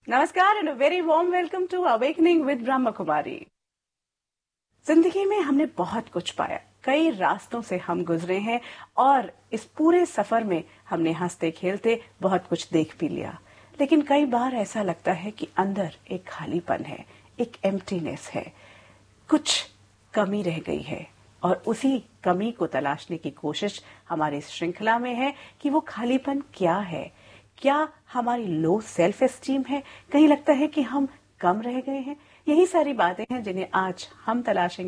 नमस्कार and very warm welcome to awakening with Brahma Kumari. जिंदगी में हमने बहुत कुछ पाया, कई रास्तों से हम गुजरे हैं और इस पूरे सफर में हमने हंसते खेलते बहुत कुछ देख भी लिया। लेकिन कई बार ऐसा लगता है कि अंदर एक खालीपन है, एक एम्प्टीनेस है, कुछ कमी रह गई है और उसी कमी को तलाशने की कोशिश हमारी इस श्रृंखला में है कि वो खालीपन क्या है। क्या हमारी लो सेल्फ एस्टीम है? कहीं लगता है कि हम कम रह गए हैं। यही सारी बातें हैं जिन्हें आज हम तलाशेंगे